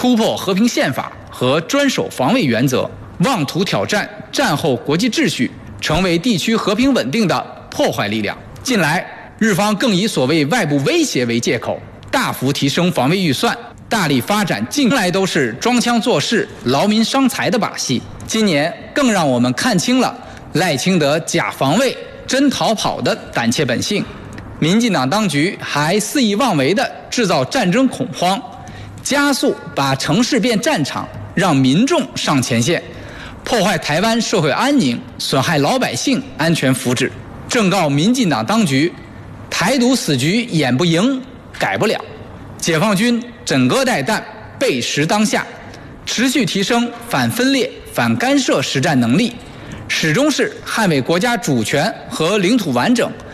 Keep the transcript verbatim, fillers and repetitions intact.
突破和平宪法和专守防卫原则，妄图挑战战后国际秩序，成为地区和平稳定的破坏力量。近来，日方更以所谓外部威胁为借口，大幅提升防卫预算，大力发展近来都是装腔作势、劳民伤财的把戏。今年更让我们看清了赖清德假防卫、真逃跑的胆怯本性。民进党当局还肆意妄为地制造战争恐慌，加速把城市变战场，让民众上前线，破坏台湾社会安宁，损害老百姓安全福祉。正告民进党当局，台独死局演不赢，改不了。解放军枕戈待旦，背时当下，持续提升反分裂、反干涉实战能力，始终是捍卫国家主权和领土完整、